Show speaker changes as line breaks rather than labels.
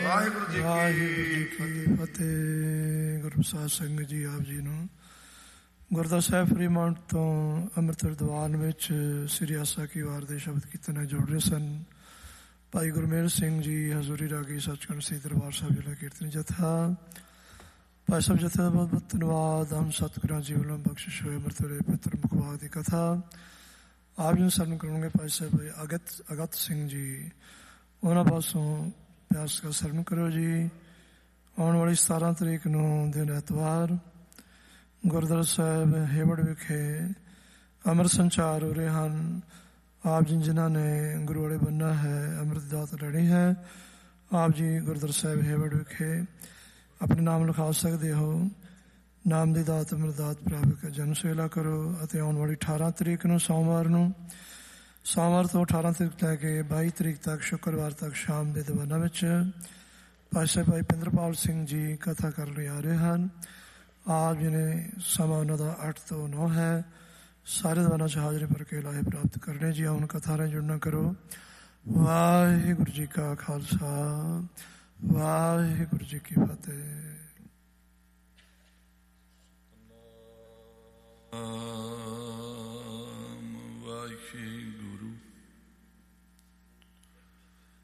ਵਾਹਿਗੁਰੂ ਜੀ ਕੀ ਫਤਿਹ। ਗੁਰੂ ਪ੍ਰਸਾਦ ਸਿੰਘ ਜੀ ਆਪ ਜੀ ਨੂੰ ਗੁਰਦੁਆਰਾ ਸਾਹਿਬ ਫਰੀਮਾਉਂਟ ਤੋਂ ਅੰਮ੍ਰਿਤ ਦੀਵਾਨ ਵਿੱਚ ਸ੍ਰੀ ਆਸਾ ਕੀ ਵਾਰ ਦੇ ਸ਼ਬਦ ਕੀਰਤਨ ਨਾਲ ਜੁੜ ਰਹੇ ਸਨ। ਭਾਈ ਗੁਰਮੇਲ ਸਿੰਘ ਜੀ ਹਜ਼ੂਰੀ ਰਾਗੀ ਸੱਚਖੰਡ ਸ੍ਰੀ ਦਰਬਾਰ ਸਾਹਿਬ ਜ਼ਿਲ੍ਹਾ ਕੀਰਤਨ ਜਥਾ। ਭਾਈ ਸਾਹਿਬ ਜਥੇ ਦਾ ਬਹੁਤ ਬਹੁਤ ਧੰਨਵਾਦ। ਹਮ ਸਤਿਗੁਰਾਂ ਜੀ ਵੱਲੋਂ ਬਖਸ਼ਿਸ਼ ਹੋਏ ਅੰਮ੍ਰਿਤ ਵੇਲੇ ਪਵਿੱਤਰ ਮੁਖਵਾਕ ਦੀ ਕਥਾ ਆਪ ਜੀ ਨੂੰ ਸਰਵਣ ਕਰਨਗੇ ਭਾਈ ਸਾਹਿਬ ਅਗਤ ਸਿੰਘ ਜੀ। ਉਹਨਾਂ ਪਾਸੋਂ ਪਿਆਸ ਦਾ ਸਰਵਣ ਕਰੋ ਜੀ। ਆਉਣ ਵਾਲੀ 17 ਤਰੀਕ ਨੂੰ ਦਿਨ ਐਤਵਾਰ ਗੁਰਦੁਆਰਾ ਸਾਹਿਬ ਹੇਵੜ ਵਿਖੇ ਅੰਮ੍ਰਿਤ ਸੰਚਾਰ ਹੋ ਰਹੇ ਹਨ। ਆਪ ਜੀ ਜਿਨ੍ਹਾਂ ਨੇ ਗੁਰੂ ਵਾਲੇ ਬੰਨਾ ਹੈ, ਅੰਮ੍ਰਿਤ ਦਾਤ ਲੈਣੀ ਹੈ, ਆਪ ਜੀ ਗੁਰਦੁਆਰਾ ਸਾਹਿਬ ਹੇਵੜ ਵਿਖੇ ਆਪਣੇ ਨਾਮ ਲਿਖਾ ਸਕਦੇ ਹੋ। ਨਾਮ ਦੀ ਦਾਤ ਅੰਮ੍ਰਿਤ ਦਾਤ ਪ੍ਰਾਪਤ ਕਰ ਜਨ ਸੇਵਾ ਕਰੋ। ਅਤੇ ਆਉਣ ਵਾਲੀ 18 ਤਰੀਕ ਨੂੰ ਸੋਮਵਾਰ ਤੋਂ 18 ਤਰੀਕ ਲੈ ਕੇ 22 ਤਰੀਕ ਤੱਕ ਸ਼ੁੱਕਰਵਾਰ ਤੱਕ ਸ਼ਾਮ ਦੇ ਦੀਵਾਨਾਂ ਵਿੱਚ ਭਾਈ ਪਿੰਦਰਪਾਲ ਸਿੰਘ ਜੀ ਕਥਾ ਕਰਨ ਲਈ ਆ ਰਹੇ ਹਨ। ਆਪ ਜੀ ਨੇ ਸਮਾਂ ਉਹਨਾਂ ਦਾ 8 ਤੋਂ 9 ਹੈ। ਸਾਰੇ ਦੀਵਾਨਾਂ 'ਚ ਹਾਜ਼ਰੀ ਭਰ ਕੇ ਲਾਹੇ ਪ੍ਰਾਪਤ ਕਰਨੇ ਜੀ। ਹੁਣ ਕਥਾ ਨਾਲ ਜੁੜਨਾ ਕਰੋ। ਵਾਹਿਗੁਰੂ ਜੀ ਕਾ ਖਾਲਸਾ, ਵਾਹਿਗੁਰੂ ਜੀ ਕੀ ਫਤਿਹ।